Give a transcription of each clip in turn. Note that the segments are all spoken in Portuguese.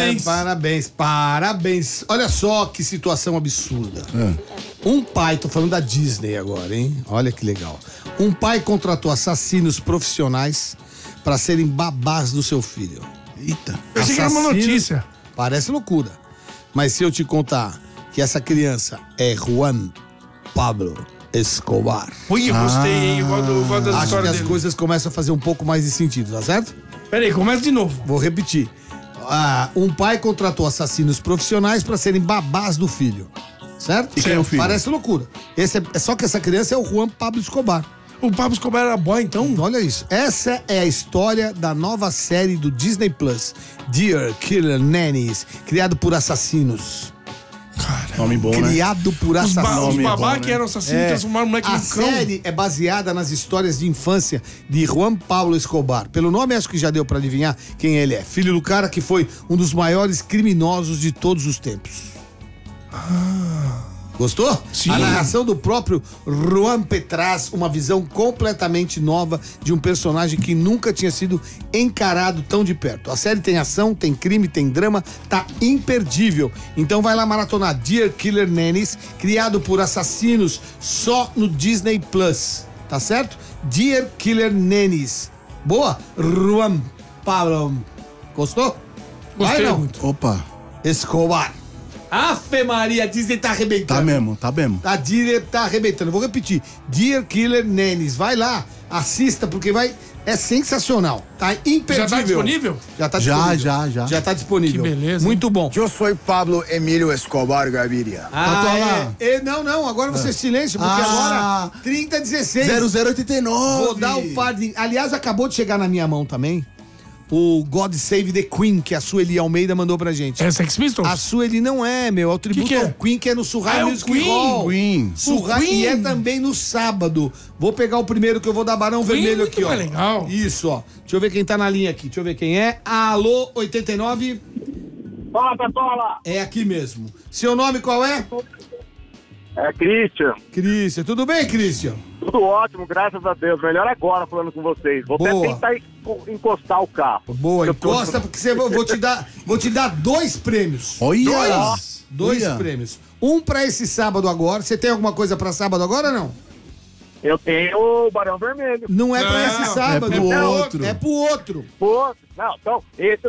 Parabéns. Olha só que situação absurda. Um pai, tô falando da Disney agora, hein? Olha que legal. Um pai contratou assassinos profissionais para serem babás do seu filho. Eita. Eu achei que era uma notícia. Parece loucura. Mas se eu te contar que essa criança é Juan Pablo Escobar. Ui, eu gostei, hein? Eu gosto das Acho que histórias as dele. coisas começam a fazer um pouco mais de sentido, tá certo? Peraí, começa de novo. Vou repetir. Um pai contratou assassinos profissionais para serem babás do filho. Certo? E quem é o filho? Parece loucura. Só que essa criança é o Juan Pablo Escobar. O Pablo Escobar era boy, então? Olha isso. Essa é a história da nova série do Disney Plus, Dear Killer Nannies, criado por assassinos. Nome bom, né? Criado por Os assassinos. babá bom, né? que eram assassinos transformaram o moleque A no cão. série é baseada nas histórias de infância de Juan Pablo Escobar. Pelo nome, acho que já deu pra adivinhar quem ele é. Filho do cara que foi um dos maiores criminosos de todos os tempos. Gostou? Sim. A narração do próprio Juan Petraz, uma visão completamente nova de um personagem que nunca tinha sido encarado tão de perto. A série tem ação, tem crime, tem drama, tá imperdível. Então vai lá maratonar Dear Killer Nannies, criado por assassinos, só no Disney Plus. Tá certo? Dear Killer Nannies. Boa? Juan Pablo. Gostou? Gostei Vai, não? muito. Opa. Escobar. Ave Maria, a Disney tá arrebentando. Tá mesmo. A Disney tá arrebentando. Vou repetir. Dear Killer Nannies. Vai lá, assista, porque é sensacional. Tá imperdível. Já tá disponível? Já tá disponível. Já. Já tá disponível. Que beleza, Muito bom. Eu sou Pablo Emílio Escobar Gaviria. Não, agora você silêncio, porque agora 3016. 0089. Vou dar um par de... Aliás, acabou de chegar na minha mão também o God Save the Queen, que a Sueli Almeida mandou pra gente. É Sex Pistols? A Sueli não é, meu. É o tributo Que é? ao Queen, que é no Surrai Ah, é o Music Queen. Hall. Queen. Surrai, O Queen. e é também no sábado. Vou pegar o primeiro que eu vou dar Barão Queen Vermelho muito aqui, ó. mais legal. Isso, ó. Deixa eu ver quem tá na linha aqui. Deixa eu ver quem é. Alô, 89. Fala, Patola! É aqui mesmo. Seu nome qual é? É Christian. Cristian. Tudo bem, Cristian? Tudo ótimo, graças a Deus. Melhor agora falando com vocês. Vou Boa. até tentar encostar o carro. Boa, Eu tô- encosta, porque vou te dar 2 prêmios. Olha. Dois Olha. prêmios. Um pra esse sábado agora. Você tem alguma coisa pra sábado agora, não? Eu tenho o Barão Vermelho. Não é pra esse sábado. é pro outro. É pro outro. Pô, não, então, esse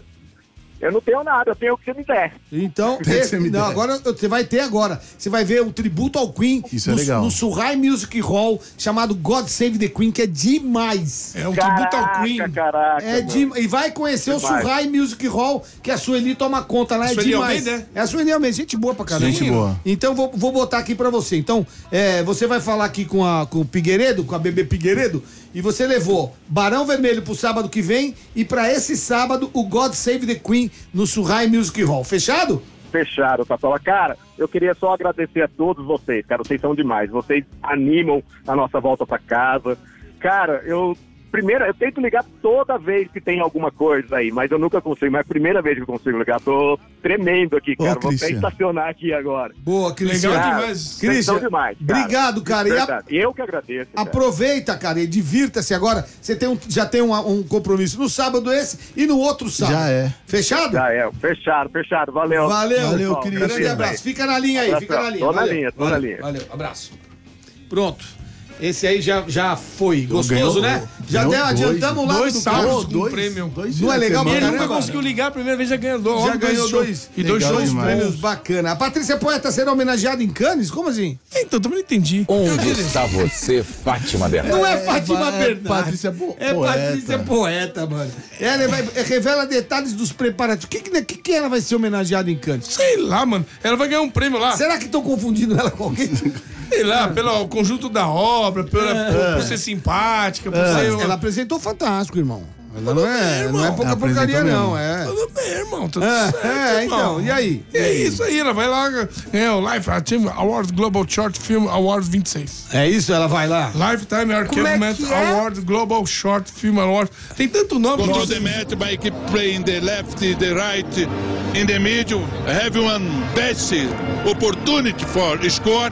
eu não tenho nada, eu tenho o que você me der. Então, que você me der. agora você vai ter agora. Você vai ver o tributo ao Queen Isso é legal. no Surrai Music Hall, chamado God Save the Queen, que é demais. É um tributo ao Queen. Caraca. E vai conhecer o Demais. Surrai Music Hall, que a Sueli toma conta lá, é Sueli demais. Almeida, É a Sueli Almeida, gente boa pra caramba. Gente boa. Então vou botar aqui pra você. Então, você vai falar aqui com o Pigueiredo, com a bebê Pigueiredo, e você levou Barão Vermelho pro sábado que vem e pra esse sábado o God Save the Queen no Surrai Music Hall. Fechado? Fechado, Patola. Cara, eu queria só agradecer a todos vocês, cara. Vocês são demais. Vocês animam a nossa volta pra casa. Cara, Primeiro, eu tento ligar toda vez que tem alguma coisa aí, mas eu nunca consigo. Mas é a primeira vez que eu consigo ligar. Tô tremendo aqui, Ô, cara. Vou até Cristian. estacionar aqui agora. Boa, Cristian. Legal Cara, demais. vocês Cristian, são demais, cara. obrigado, cara. De E verdade. Eu que agradeço. cara. aproveita, cara, e divirta-se agora. Você já tem um compromisso no sábado esse e no outro sábado. Já é. Fechado? Já é. Fechado. Valeu. Valeu, Valeu, pessoal. Cristian. Grande abraço. Fica na linha aí, fica na linha. Tô na Valeu. linha, tô na linha. Valeu, abraço. Pronto. Esse aí já foi. Gostoso, Ganhou- né? Já ganhou adiantamos o lado dois do sábados carro. com prêmio. Não é legal pra Ele caramba? nunca conseguiu ligar, a primeira vez já ganhou dois. Já ganhou dois. E dois Legal shows demais. Prêmios bons. bacana. A Patrícia Poeta será homenageada em Cannes? Como assim? Então, também não entendi. Onde está você, Fátima Bernardes? Não é Fátima Bernardes. Patrícia É Poeta. Patrícia Poeta, mano. Ela revela detalhes dos preparativos. Que ela vai ser homenageada em Cannes? Sei lá, mano. Ela vai ganhar um prêmio lá. Será que estão confundindo ela com alguém? Sei lá, pelo conjunto da obra, por ser simpática, por ser... Ela apresentou fantástico, irmão. Ela não é Ela pouca apresentou porcaria, não. mesmo. É. Tudo bem, irmão. Tudo certo, Então. irmão. E aí? É isso aí, ela vai lá ganhar o Lifetime Awards Global Short Film Awards 26. É isso? Ela vai lá? Lifetime Achievement Award Global Short Film Award. Tem tanto nome. Control the match by keep playing the left, the right, in the middle. Have one best opportunity for score.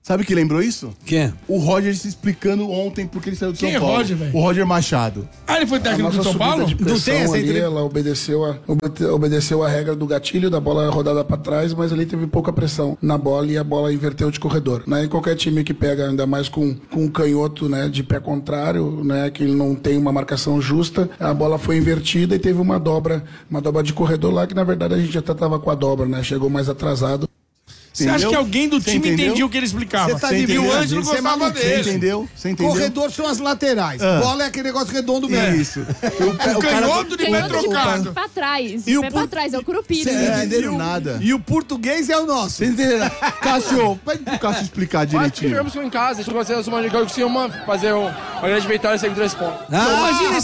Sabe o que lembrou isso? Quem? O Roger se explicando ontem porque ele saiu do São Quem é Paulo. Roger, velho? O Roger Machado. Ah, ele foi técnico do São Paulo? Não tem essa ali, entrevista? ela obedeceu a regra do gatilho da bola rodada pra trás, mas ali teve pouca pressão na bola e a bola inverteu de corredor. Né? E qualquer time que pega, ainda mais com um canhoto, né, de pé contrário, né, que ele não tem uma marcação justa, a bola foi invertida e teve uma dobra de corredor lá, que na verdade a gente até tava com a dobra, né? Chegou mais atrasado. Você acha que alguém do time entendeu? entendia o que ele explicava? Você tá E o entendendo? Ângelo Isso é gostava maluquice. Você dele. entendeu? Você entendeu? Corredor são as laterais. Bola é aquele negócio redondo mesmo. Isso. O canhoto de pé Canhoto de trocado. pra trás. E o Pé pu- pra trás, é o Curupira. Vocês não entenderam nada. E o português é o nosso. Vocês entenderam? Cássio, pede pro Cássio explicar direitinho. Jogamos em casa, a gente vai fazer uma jogada que fazer uma grande vitória e sair com 3 pontos. Imagina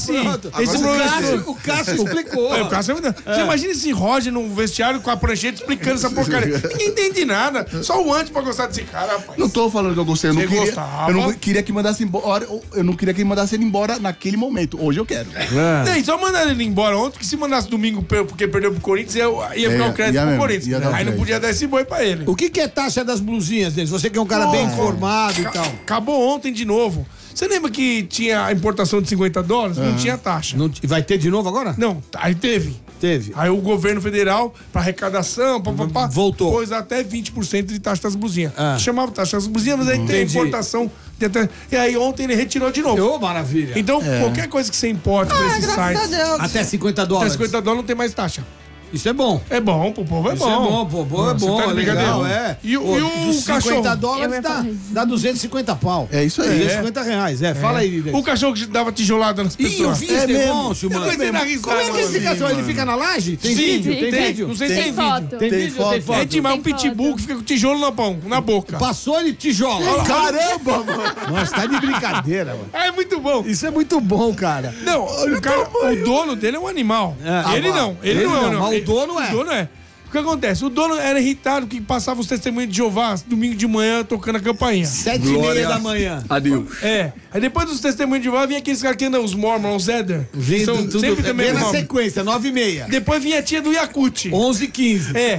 O Cássio explicou. O Cássio é verdade. Você imagina esse Roger num vestiário com a prancheta explicando essa porcaria. Ninguém entende nada. Só o Antes pra gostar desse cara, rapaz. Não tô falando que eu gostei, eu não Você queria. gostava? Eu não queria que mandasse embora. Eu não queria que mandasse ele embora naquele momento. Hoje eu quero. Tem, só mandaram ele embora ontem, que se mandasse domingo porque perdeu pro Corinthians, ia ficar o crédito ia pro mesmo, Corinthians. ia dar o Aí não crédito. podia dar esse boi pra ele. O que é taxa das blusinhas deles? Você que é um cara bem informado e tal. Acabou ontem de novo. Você lembra que tinha a importação de $50? Não tinha taxa. Não, vai ter de novo agora? Não, aí teve. Teve. Aí o governo federal, pra arrecadação, Voltou. pôs até 20% de taxa das blusinhas. Ah. Chamava taxa das blusinhas, mas aí tem a Entendi. importação. E aí ontem ele retirou de novo. Ô, maravilha. Então, qualquer coisa que você importa pra esses sites, Até $50. até $50 não tem mais taxa. Isso é bom. É bom, pro povo é Isso bom. é bom, pô. Bom é Você bom, tá de é legal, brincadeira? é. E o dos cachorro? $50 Eu ia dá, falar isso. dá 250 pau. É isso aí. R$250. É, fala aí, O cachorro que dava tijolada nas Ih, eu pessoas. vi esse negócio, Eu mano. não sei na risada, Como é que esse mano. cachorro, ele fica na laje? Tem Sim, vídeo? tem. Tem vídeo? Não sei se Tem tem foto. vídeo. Tem Tem vídeo? foto? Tem foto? É demais um Tem pitbull foto. que fica com tijolo na boca. Passou ele tijolo. Caramba, mano! Nossa, tá de brincadeira, mano. É muito bom. Isso é muito bom, cara. Não, o dono dele é um animal. É. Ele não. Ele não é um animal. mas o dono é. O dono é. O que acontece? O dono era irritado que passava os testemunhos de Jeová domingo de manhã tocando a campainha. 7h30 da manhã. Adeus. É. Aí depois dos testemunhos de Jeová vinha aqueles caras que andam, os Mormons, os Eder. Vem São tudo, sempre também vem na nome. sequência, 9h30. Depois vinha a tia do Yakut. 11h15. É.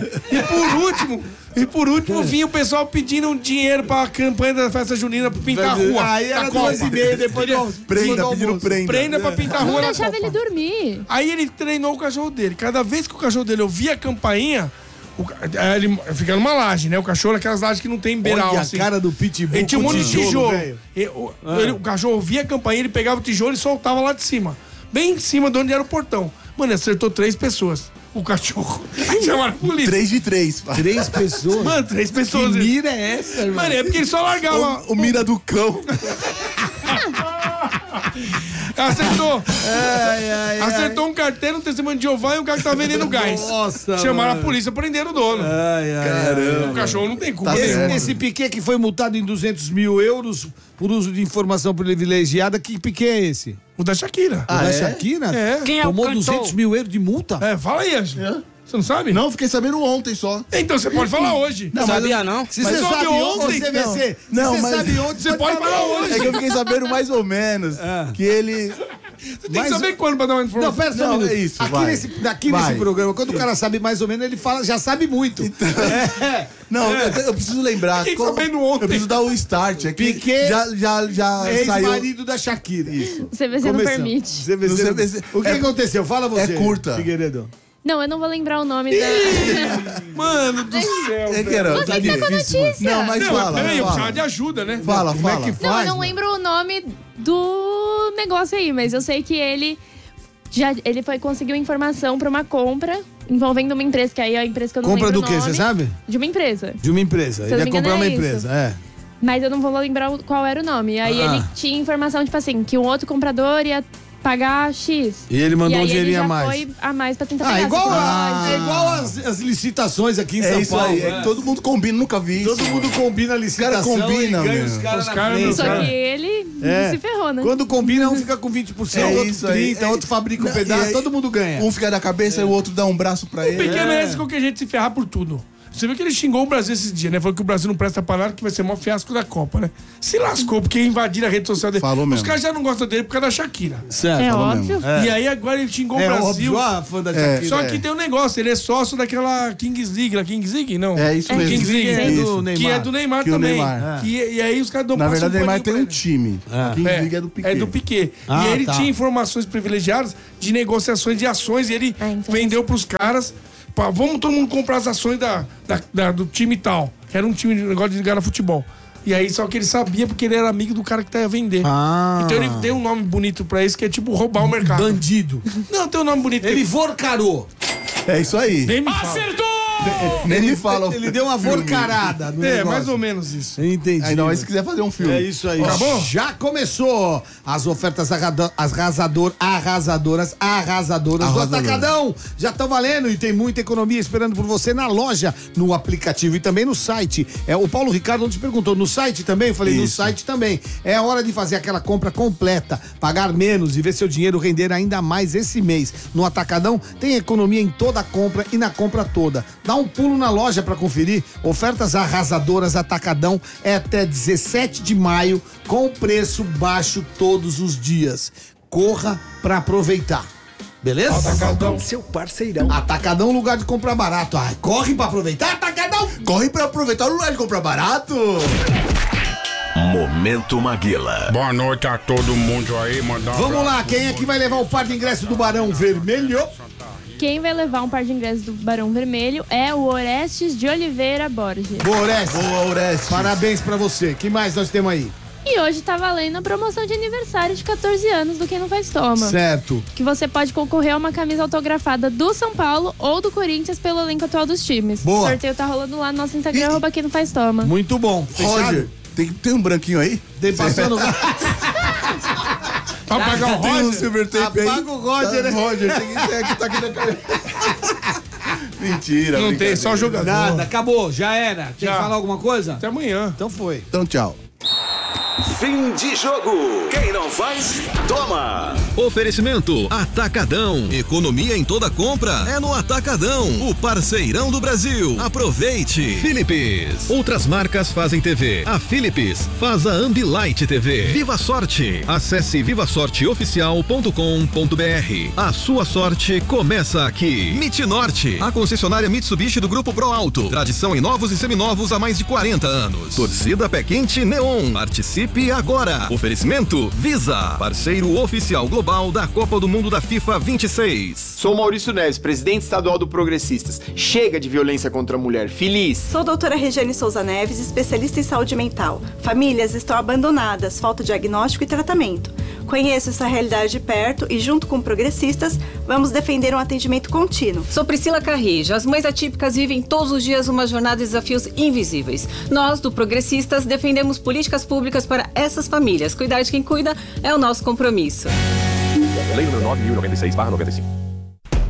E por último vinha o pessoal pedindo um dinheiro pra campanha da festa junina pra pintar a rua. Aí da era Copa. 2h30, depois do Prenda, do pedindo almoço. prenda. Prenda pra pintar a Não rua na deixava Copa. ele dormir. Aí ele treinou o cachorro dele. Cada vez que o cachorro dele ouvia a campainha, ele fica numa laje, né? O cachorro, aquelas lajes que não tem beiral, Olha assim. a cara do pitbull. Ele tinha um com monte de tijolo. velho. O cachorro ouvia a campainha, ele pegava o tijolo e soltava lá de cima. Bem em cima de onde era o portão. Mano, ele acertou 3 pessoas. O cachorro. Aí chamaram a polícia. 3 de 3. 3 pessoas. Mano, 3 Que pessoas. mira é essa, irmão? Mano, é porque ele só largava. O mira do cão. Acertou. Acertou um carteiro, um testemunho de Jeová e um cara que tava vendendo gás. Nossa, Chamaram mano. a polícia, prenderam o dono. O cachorro não tem culpa. Tá nenhuma. certo. Esse Piquet que foi multado em 200 mil euros por uso de informação privilegiada, que Piquet é esse? O da Shakira. O da é? Shakira? É. Quem é o Tomou cantor? 200 mil euros de multa? É, fala aí, Ângelo. Você não sabe? Não, fiquei sabendo ontem só. Então você pode falar hoje. Não, Sabia não? Se Mas você soube sabe ontem, ontem, CVC, não, se você mas- sabe ontem, Você pode falar hoje. É que eu fiquei sabendo mais ou menos que ele... Você tem que saber quando pra dar uma informação. Não, pera só um Não, minuto. é isso, aqui vai. nesse Vai. programa, quando o cara sabe mais ou menos, ele fala, já sabe muito. Não, eu preciso lembrar. Fiquei sabendo ontem. Eu preciso dar o start. É que Piquet- já saiu... Ex-marido da Shakira. Isso. CVC não permite. CVC No não- CVC. O que aconteceu? Fala você. É curta. Figueiredo. Não, eu não vou lembrar o nome da. Mano do céu. É que era... Você que tá com a notícia. Não, mas Não, fala. peraí, eu fala. precisava de ajuda, né? Fala, Como é fala. que Não, faz? eu não mano? lembro o nome do negócio aí, mas eu sei que ele conseguiu informação pra uma compra envolvendo uma empresa, que aí é a empresa que eu não Compra lembro do quê, o nome. você sabe? De uma empresa. De uma empresa. Se eu Ele não ia me engano, comprar uma é empresa, é. Mas eu não vou lembrar qual era o nome. Aí Ah. ele tinha informação, tipo assim, que um outro comprador ia pagar X. E ele mandou e aí um dinheirinho ele já a mais. foi a mais pra tentar Ah, pegar. igual, Você é pode. igual as licitações aqui em É São isso Paulo. aí. É que todo mundo combina, nunca vi isso. Todo mundo combina a licitação combinam, e ganha meu. os caras Os na caras frente. não Só sabem. que ele se ferrou, né? Quando combina, um fica com 20%, É outro isso aí. 30%, outro fabrica um Não, pedaço, e aí- todo mundo ganha. Um fica na cabeça e o outro dá um braço pra ele. Pequeno é esse com que a gente se ferrar por tudo. Você viu que ele xingou o Brasil esses dias, né? Falou que o Brasil não presta pra nada, que vai ser o maior fiasco da Copa, né? Se lascou, porque invadiram a rede social dele. Falou mesmo. Os caras já não gostam dele por causa da Shakira. Certo. É falou óbvio. mesmo. E aí agora ele xingou É o Brasil. óbvio, fã da Shakira. Só que tem um negócio, ele é sócio daquela Kings League, lá Kings League? Não. É isso mesmo. Kings League é Isso. do Neymar. que é do Neymar Que o também. Neymar. E aí os caras dão Na passam verdade, o Neymar tem paninho um pra time. A Kings League é do Piquet. É do Piquet. Ah, e ele tá. tinha informações privilegiadas de negociações de ações e ele então. vendeu pros caras. Vamos todo mundo comprar as ações do time tal. Que era um time de negócio de ligar no futebol. E aí, só que ele sabia porque ele era amigo do cara que tá ia vender. Ah. Então ele tem um nome bonito pra isso, que é tipo roubar o mercado. Bandido. Não, tem um nome bonito. Ele vorcarou. É isso aí. Nem me fala. Nem me fala. Ele deu uma vorcarada no É, negócio. mais ou menos isso. Entendi. Ainda mais se quiser fazer um filme. É isso aí. Acabou? Já começou as ofertas arrasadoras do Atacadão. Já estão valendo e tem muita economia esperando por você na loja, no aplicativo e também no site. O Paulo Ricardo te perguntou, no site também? Eu falei, no site também. É hora de fazer aquela compra completa, pagar menos e ver seu dinheiro render ainda mais esse mês. No Atacadão tem economia em toda a compra e na compra toda. Dá um pulo na loja para conferir. Ofertas arrasadoras Atacadão é até 17 de maio com preço baixo todos os dias. Corra para aproveitar. Beleza? Atacadão. Seu parceirão. Atacadão, lugar de comprar barato. Ai, corre para aproveitar, Atacadão. Corre pra aproveitar o lugar de comprar barato. Momento Maguila. Boa noite a todo mundo aí, mandar Vamos lá, quem é que vai levar o par de ingresso do Barão Vermelho? Quem vai levar um par de ingressos do Barão Vermelho é o Orestes de Oliveira Borges. Boa, Orestes. Boa, Orestes. Parabéns pra você. Que mais nós temos aí? E hoje tá valendo a promoção de aniversário de 14 anos do Quem Não Faz Toma. Certo. Que você pode concorrer a uma camisa autografada do São Paulo ou do Corinthians pelo elenco atual dos times. Boa. O sorteio tá rolando lá no nosso Instagram, @Quem Não Faz Toma. Muito bom. Roger, tem um branquinho aí? Tem passando. Pra pagar o Tem um Roger. silver tape aí? Apaga o Roger, né? Roger, tem que tá aqui na cabeça. Mentira, Não tem, brincadeira. só jogador. Nada, acabou, já era. Quer Já. falar alguma coisa? Até amanhã. Então foi. Então, tchau. Fim de jogo. Quem não faz, toma. Oferecimento Atacadão. Economia em toda compra é no Atacadão, o parceirão do Brasil. Aproveite. Philips. Outras marcas fazem TV. A Philips faz a Ambilight TV. Viva Sorte. Acesse vivasorteoficial.com.br. A sua sorte começa aqui. Norte, a concessionária Mitsubishi do Grupo Pro Alto. Tradição em novos e seminovos há mais de 40 anos. Torcida Pé Quente Neon. Participe agora. Oferecimento Visa, parceiro oficial global da Copa do Mundo da FIFA 26. Sou Maurício Neves, presidente estadual do Progressistas. Chega de violência contra a mulher. Feliz. Sou doutora Regiane Souza Neves, especialista em saúde mental. Famílias estão abandonadas, falta diagnóstico e tratamento. Conheço essa realidade de perto e, junto com progressistas, vamos defender um atendimento contínuo. Sou Priscila Carrijo. As mães atípicas vivem todos os dias uma jornada de desafios invisíveis. Nós, do Progressistas, defendemos políticas públicas para essas famílias. Cuidar de quem cuida é o nosso compromisso. Lei número 9.096/95.